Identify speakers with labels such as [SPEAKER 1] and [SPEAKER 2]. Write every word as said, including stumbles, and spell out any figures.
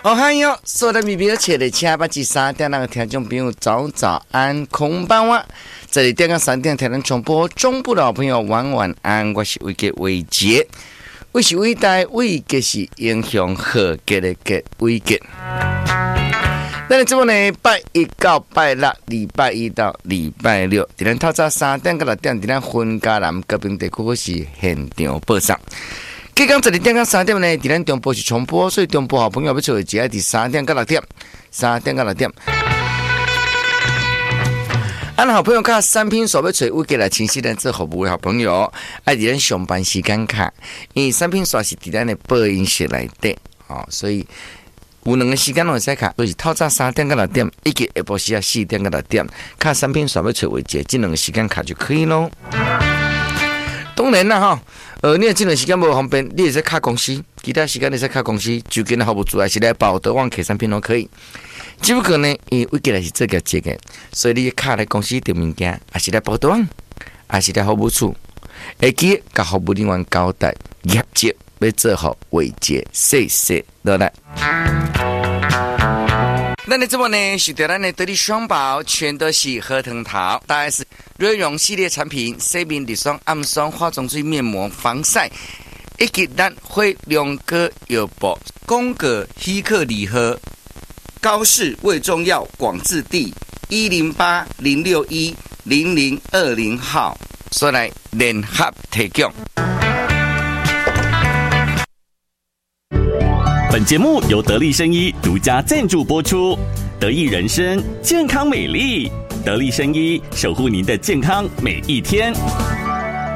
[SPEAKER 1] 哦嗨哟，所有的米米切的七八七三点那个听众朋友早早安，空班哇！这里电个三点台能重播，中部的好朋友晚晚安，我是伟杰伟杰，我是伟大伟杰是英雄和杰的杰伟杰。那你这么呢？拜一到拜六，礼拜一到礼拜六，伫咱透早三点到六点，伫咱分家南隔壁地区是现场播送。今天这里点到三点呢，伫咱中部是重播，所以中部好朋友要做的只爱伫三点到六点，三点到六点。俺好朋友看三拼所要找我给来清晰咱做服务的好朋友，爱伫咱上班时间卡，因为三拼所是伫咱的播音室内底，哦，所以有两个时间拢会使卡，就是透早三点到六点，以及下晡时啊四点到六点，卡三拼所要找为节，这两个时间卡就可以咯。当然啦哈，呃，你这段时间无方便，你也是卡公司，其他时间你是卡公司，就跟服务组还是来报德旺 K 三拼都可以。只不过呢，因为我记来是这个节个，所以你卡来公司订物件，还是来报德旺，还是来服务处，会记甲服务人员交代业绩要做好为节，谢谢落来。那你这么呢？是对咱的得力双宝，全都是核桃桃，大概是瑞容系列产品，洗面乳霜、暗霜、化妆水、面膜、防晒，以及咱会两个药包，宫格希克礼盒，高市胃中药广治地一零八零六一零零二零号，所来联合提供。
[SPEAKER 2] 本节目由得力生医独家赞助播出。得益人生，健康美丽，得力生医守护您的健康每一天。